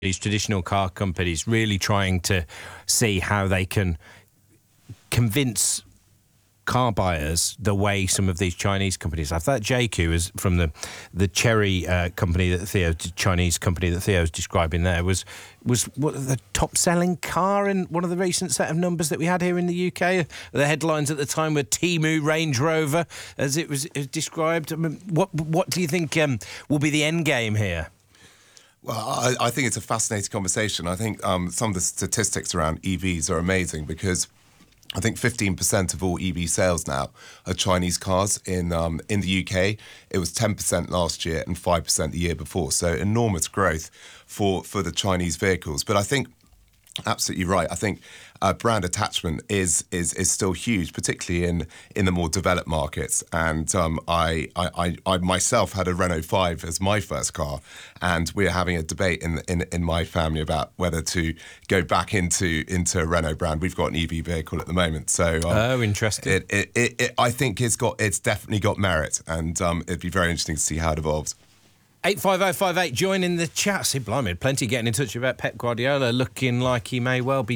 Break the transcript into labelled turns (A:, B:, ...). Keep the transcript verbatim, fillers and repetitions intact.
A: these traditional car companies really trying to see how they can convince car buyers the way some of these Chinese companies have. That J Q is from the the Chery uh, company that Theo, Chinese company that Theo's describing there, was was what, the top selling car in one of the recent set of numbers that we had here in the U K. The headlines at the time were Temu Range Rover, as it was described. I mean, what what do you think um, will be the end game here?
B: Well, I, I think it's a fascinating conversation. I think um, some of the statistics around E Vs are amazing, because I think fifteen percent of all E V sales now are Chinese cars. In um, in the U K, it was ten percent last year and five percent the year before. So enormous growth for, for the Chinese vehicles. But I think absolutely right. I think uh, brand attachment is is is still huge, particularly in in the more developed markets. And um, I, I I myself had a Renault five as my first car, and we're having a debate in in in my family about whether to go back into into a Renault brand. We've got an E V vehicle at the moment, so um,
A: oh, interesting.
B: It, it, it, it I think it's got it's definitely got merit, and um, it'd be very interesting to see how it evolves.
A: eight five oh five eight, join in the chat. See, blimey, plenty getting in touch about Pep Guardiola looking like he may well be